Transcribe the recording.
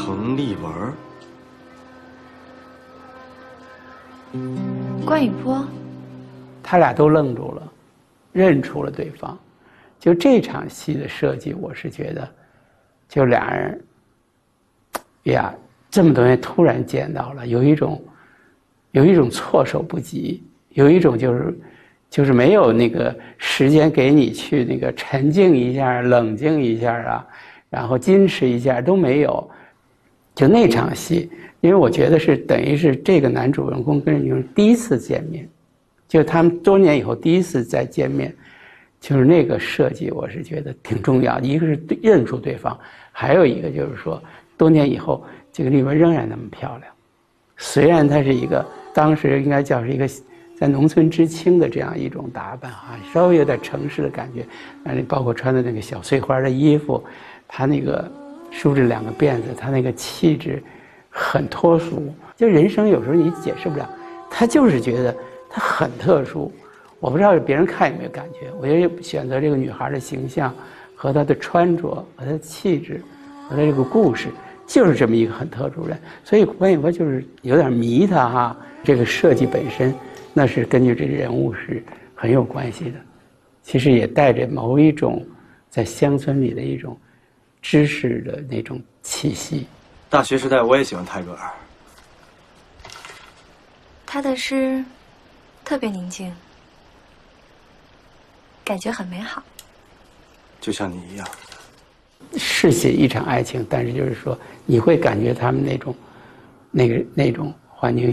程立文。 关雨波， 他俩都愣住了，认出了对方。就这场戏的设计，我是觉得，就俩人呀，这么多年突然见到了，有一种措手不及，有一种就是没有那个时间给你去那个沉静一下、冷静一下啊，然后矜持一下都没有。就那场戏，因为我觉得是等于是这个男主人公跟女主第一次见面，就他们多年以后第一次再见面。就是那个设计，我是觉得挺重要的。一个是认出对方，还有一个就是说，多年以后，这个丽文仍然那么漂亮。虽然她是一个当时应该叫是一个在农村知青的这样一种打扮啊，稍微有点城市的感觉，包括穿的那个小碎花的衣服，她那个梳着两个辫子，她那个气质很脱俗。就人生有时候你解释不了，她就是觉得她很特殊。我不知道别人看有没有感觉，我觉得选择这个女孩的形象和她的穿着和她的气质和她这个故事，就是这么一个很特殊人。所以关雨波就是有点迷她哈。这个设计本身那是根据这个人物是很有关系的，其实也带着某一种在乡村里的一种知识的那种气息。 大学时代我也喜欢泰戈尔， 他的诗特别宁静，感觉很美好， 就像你一样。 是写一场爱情，但是就是说，你会感觉他们那种环境